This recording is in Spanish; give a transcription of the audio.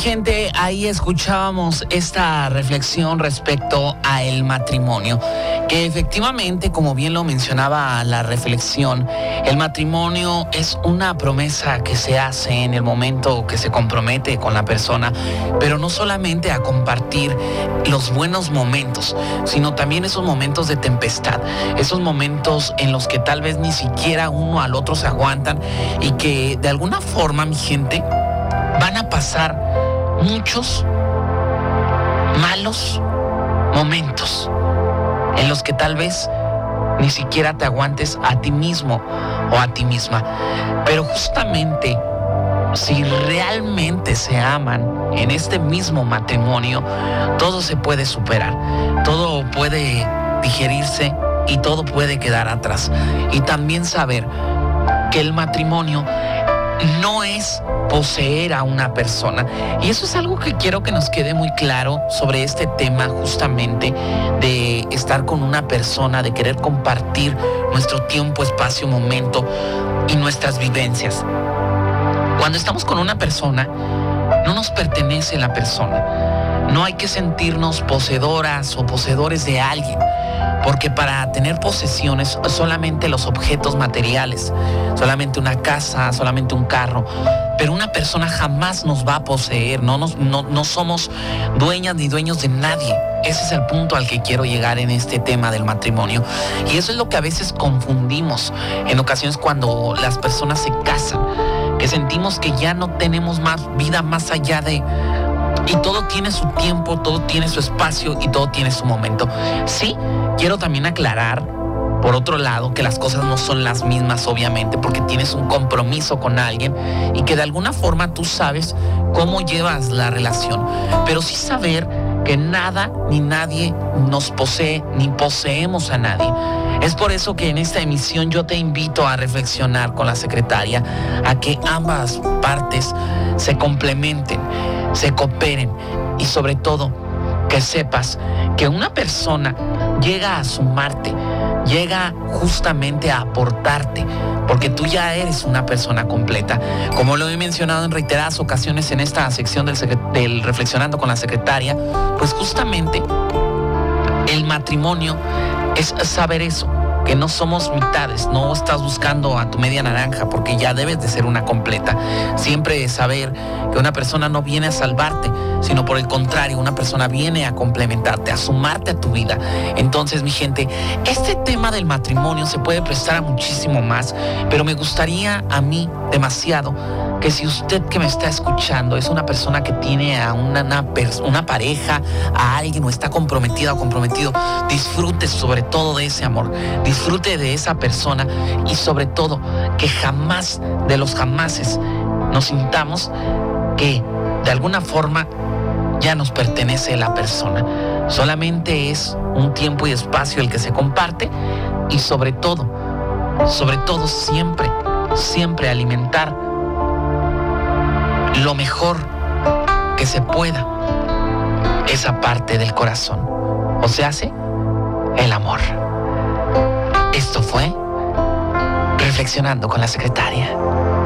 gente, ahí escuchábamos esta reflexión respecto a el matrimonio, que efectivamente, como bien lo mencionaba la reflexión, el matrimonio es una promesa que se hace en el momento que se compromete con la persona, pero no solamente a compartir los buenos momentos, sino también esos momentos de tempestad, esos momentos en los que tal vez ni siquiera uno al otro se aguantan y que de alguna forma, mi gente, van a pasar muchos malos momentos en los que tal vez ni siquiera te aguantes a ti mismo o a ti misma. Pero justamente si realmente se aman en este mismo matrimonio, todo se puede superar, todo puede digerirse y todo puede quedar atrás. Y también saber que el matrimonio no es poseer a una persona. Y eso es algo que quiero que nos quede muy claro sobre este tema, justamente de estar con una persona, de querer compartir nuestro tiempo, espacio, momento y nuestras vivencias. Cuando estamos con una persona, no nos pertenece la persona. No hay que sentirnos poseedoras o poseedores de alguien, porque para tener posesiones solamente los objetos materiales, solamente una casa, solamente un carro, pero una persona jamás nos va a poseer. No somos dueñas ni dueños de nadie. Ese es el punto al que quiero llegar en este tema del matrimonio. Y eso es lo que a veces confundimos en ocasiones cuando las personas se casan, que sentimos que ya no tenemos más vida más allá de... Y todo tiene su tiempo, todo tiene su espacio y todo tiene su momento. Sí, quiero también aclarar, por otro lado, que las cosas no son las mismas, obviamente, porque tienes un compromiso con alguien y que de alguna forma tú sabes cómo llevas la relación. Pero sí saber que nada ni nadie nos posee, ni poseemos a nadie. Es por eso que en esta emisión yo te invito a reflexionar con la secretaria, a que ambas partes se complementen, se cooperen y sobre todo que sepas que una persona llega a sumarte, llega justamente a aportarte, porque tú ya eres una persona completa. Como lo he mencionado en reiteradas ocasiones en esta sección del Reflexionando con la Secretaria, pues justamente el matrimonio es saber eso, que no somos mitades, no estás buscando a tu media naranja, porque ya debes de ser una completa. Siempre saber que una persona no viene a salvarte, sino por el contrario, una persona viene a complementarte, a sumarte a tu vida. Entonces, mi gente, este tema del matrimonio se puede prestar a muchísimo más, pero me gustaría a mí demasiado que si usted que me está escuchando es una persona que tiene a una pareja, a alguien, o está comprometida o comprometido, disfrute sobre todo de ese amor, disfrute de esa persona y sobre todo que jamás de los jamases nos sintamos que de alguna forma ya nos pertenece la persona. Solamente es un tiempo y espacio el que se comparte y sobre todo siempre alimentar lo mejor que se pueda esa parte del corazón, o se hace el amor. Esto fue Reflexionando con la Secretaria.